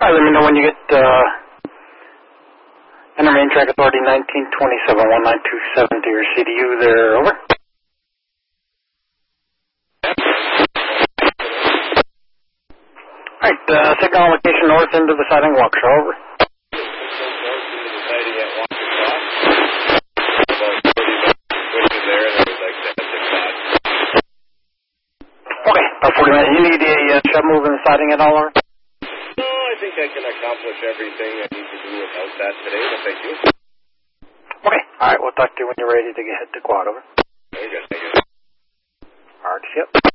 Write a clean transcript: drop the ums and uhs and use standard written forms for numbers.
Alright, let me know when you get, enter main track authority 1927, 19270 or CDU there, over. Alright, signal location north into the siding Waukesha, over. Okay, about 40 minutes. You need a shove move in the siding at all, or? No, I think I can accomplish everything I need to do without that today, but thank you. Okay, alright, we'll talk to you when you're ready to get hit the quad, over. Very good, thank you. Alright, yep.